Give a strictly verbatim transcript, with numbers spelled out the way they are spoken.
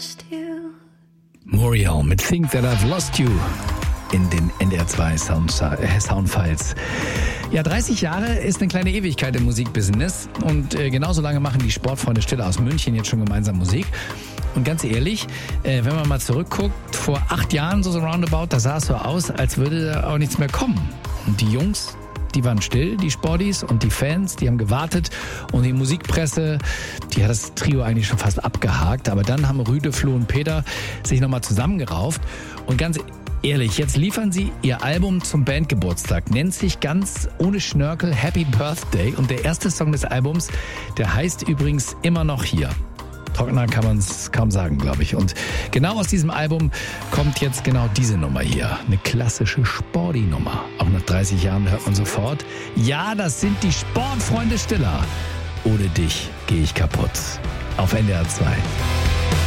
lost you. Muriel mit Think That I've Lost You in den N D R zwei Sound, äh, Soundfiles. Ja, dreißig Jahre ist eine kleine Ewigkeit im Musikbusiness und äh, genauso lange machen die Sportfreunde Stiller aus München jetzt schon gemeinsam Musik. Und ganz ehrlich, äh, wenn man mal zurückguckt, vor acht Jahren so, so roundabout, da sah es so aus, als würde da auch nichts mehr kommen. Und die Jungs, die waren still, die Sporties, und die Fans, die haben gewartet, und die Musikpresse, die hat das Trio eigentlich schon fast abgehakt. Aber dann haben Rüde, Flo und Peter sich nochmal zusammengerauft und ganz ehrlich, jetzt liefern sie ihr Album zum Bandgeburtstag, nennt sich ganz ohne Schnörkel Happy Birthday, und der erste Song des Albums, der heißt übrigens Immer noch hier. Trockener kann man es kaum sagen, glaube ich. Und genau aus diesem Album kommt jetzt genau diese Nummer hier. Eine klassische Sporty-Nummer. Auch nach dreißig Jahren hört man sofort, ja, das sind die Sportfreunde Stiller. Ohne dich gehe ich kaputt. Auf N D R zwei.